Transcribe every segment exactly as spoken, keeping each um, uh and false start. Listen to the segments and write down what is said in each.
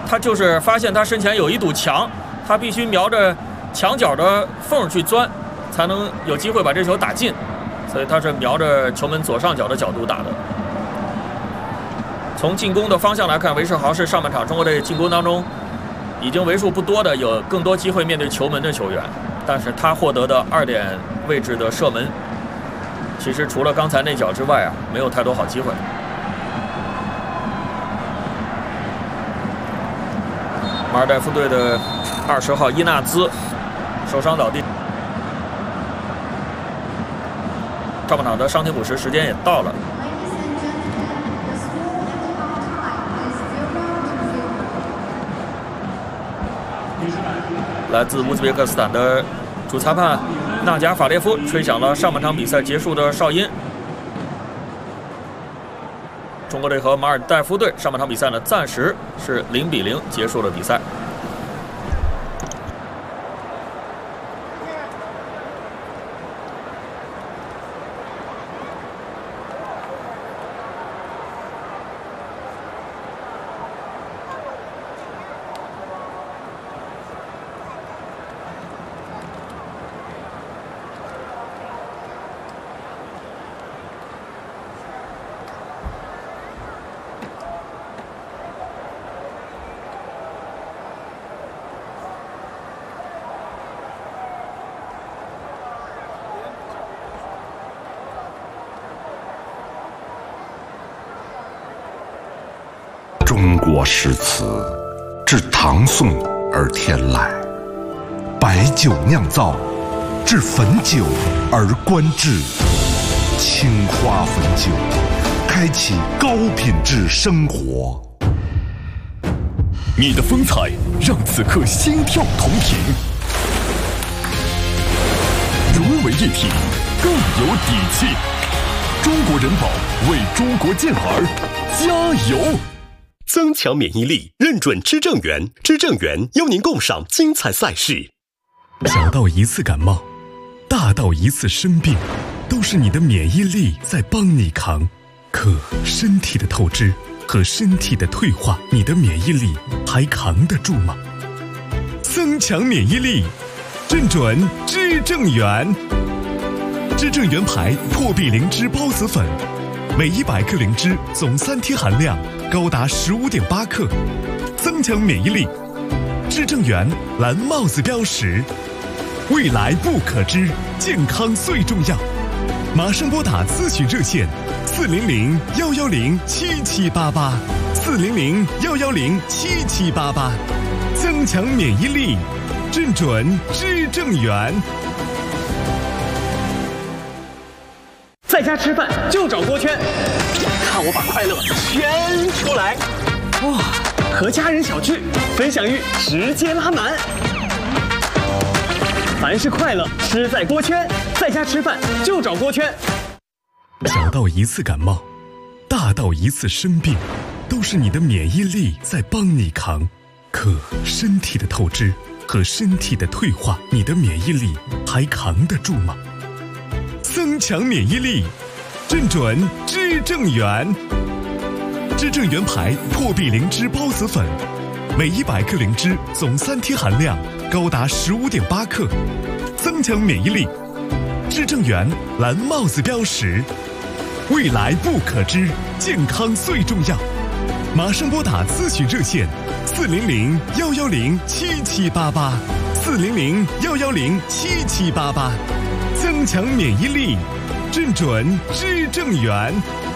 他就是发现他身前有一堵墙，他必须瞄着墙角的缝去钻，才能有机会把这球打进。所以他是瞄着球门左上角的角度打的。从进攻的方向来看，韦世豪是上半场中国队进攻当中已经为数不多的有更多机会面对球门的球员，但是他获得的二点位置的射门，其实除了刚才那脚之外啊，没有太多好机会。马尔代夫队的二十号伊纳兹受伤倒地。上半场的伤停补时时间也到了。来自乌兹别克斯坦的主裁判纳贾法列夫吹响了上半场比赛结束的哨音。中国队和马尔代夫队上半场比赛呢，暂时是零比零结束了比赛。 中国诗词自唐宋而天来，白酒酿造，至汾酒而观致。青花汾酒，开启高品质生活。 你的风采让此刻心跳同频，融为一体，更有底气。中国人保为中国健儿加油！ 增强免疫力，认准知正源，知正源邀您共赏精彩赛事。 小到一次感冒，大到一次生病，都是你的免疫力在帮你扛。可身体的透支和身体的退化，你的免疫力还扛得住吗？增强免疫力，认准知正源。知正源牌破壁灵芝孢子粉，每一百克灵芝总三天含量高达十五点八克，增强免疫力。知正源蓝帽子标识，未来不可知，健康最重要。马上拨打咨询热线四零零幺幺零七七八八，四零零幺幺零七七八八，增强免疫力，认准知正源。 在家吃饭就找锅圈，看我把快乐圈出来！哇，和家人小聚，分享欲直接拉满。凡是快乐，吃在锅圈。在家吃饭就找锅圈。 小到一次感冒，大到一次生病，都是你的免疫力在帮你扛。可身体的透支和身体的退化，你的免疫力还扛得住吗？增强免疫力，认准知正源。知正源牌破壁灵芝孢子粉，每一百克灵芝总三天含量高达十五点八克，增强免疫力。知正源蓝帽子标识，未来不可知，健康最重要。马上拨打咨询热线四零零幺幺零七七八八，四零零幺幺零七七八八，增强免疫力，认准知正源。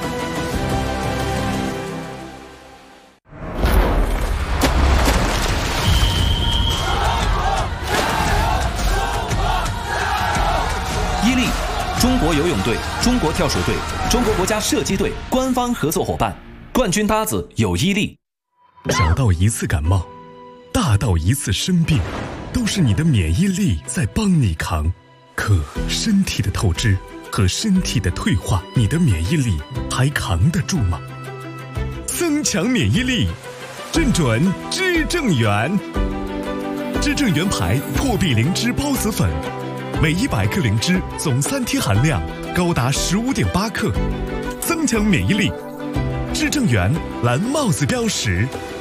伊利，中国游泳队、中国跳水队、中国国家射击队官方合作伙伴，冠军搭子有伊利。 小到一次感冒，大到一次生病，都是你的免疫力在帮你扛。可身体的透支和身体的退化，你的免疫力还扛得住吗？增强免疫力，认准知正源。知正源牌破壁灵芝孢子粉，每一百克灵芝总三天含量高达十五点八克，增强免疫力。知正源蓝帽子标识，